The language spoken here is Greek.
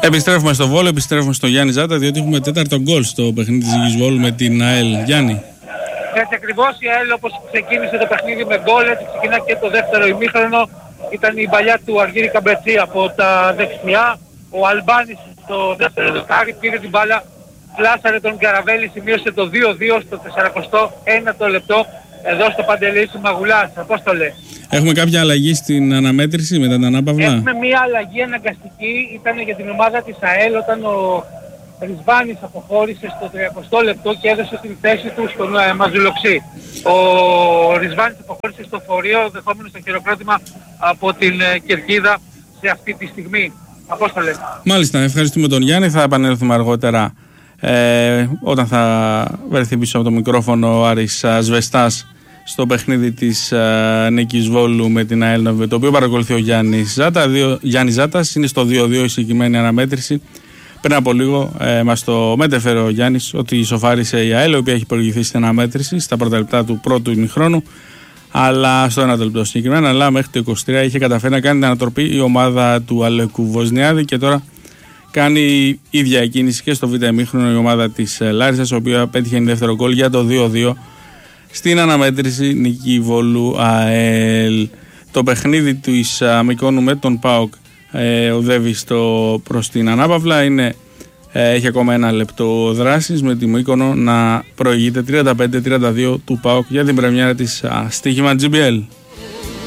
Επιστρέφουμε στο Βόλο, επιστρέφουμε στο Γιάννη Ζάτα, διότι έχουμε τέταρτο γκολ στο παιχνίδι της Νίκης Βόλου με την ΑΕΛ. Γιάννη. Έτσι ακριβώς, η ΑΕΛ όπως ξεκίνησε το παιχνίδι με γκολ, έτσι ξεκινά και το δεύτερο ημίχρονο. Ήταν η παλιά του Αργύρη Καμπετσί από τα δεξιά. Ο Αλμπάνης στο δεύτερο δεκάρι πήρε την μπάλα, πλάσαρε τον Καραβέλη, σημείωσε το 2-2 στο 41ο λεπτό εδώ στο Παντελεΐσι Μαγουλάς. Απόστολε. Έχουμε κάποια αλλαγή στην αναμέτρηση μετά την ανάπαυλα? Έχουμε μία αλλαγή αναγκαστική, ήταν για την ομάδα της ΑΕΛ όταν ο Ρισβάνης αποχώρησε στο 30ο λεπτό και έδωσε την θέση του στον Μαζουλοξή. Ο Ρισβάνης αποχώρησε στο φορείο, δεχόμενο στο χειροκρότημα από την κερκίδα σε αυτή τη στιγμή. Απόστολε. Μάλιστα, ευχαριστούμε τον Γιάννη. Θα επανέλθουμε αργότερα όταν θα βρεθεί πίσω από το μικρόφωνο ο Άρης Σβεστάς στο παιχνίδι της Νίκης Βόλου με την ΑΕΛ, το οποίο παρακολουθεί ο Γιάννης Ζάτας. Είναι στο 2-2 η συγκεκριμένη αναμέτρηση. Πριν από λίγο μας το μετέφερε ο Γιάννης ότι ισοφάρισε η ΑΕΛ, η οποία έχει προηγηθεί στην αναμέτρηση στα πρώτα λεπτά του πρώτου ημιχρόνου, αλλά στο 1 λεπτό συγκεκριμένα. Αλλά μέχρι το 23 είχε καταφέρει να κάνει την ανατροπή η ομάδα του Αλεκού Βοσνιάδη και τώρα κάνει ίδια κίνηση και στο β' ημίχρονο η ομάδα της Λάρισσας, η οποία πέτυχε δεύτερο γκολ για το 2-2 στην αναμέτρηση Νίκη Βόλου ΑΕΛ. Το παιχνίδι του Μυκόνου με τον ΠΑΟΚ οδεύει προς την ανάπαυλα. Έχει ακόμα 1 λεπτό δράσης με τη Μύκονο να προηγείται 35-32 του ΠΑΟΚ για την πρεμιέρα της στοίχημα GBL.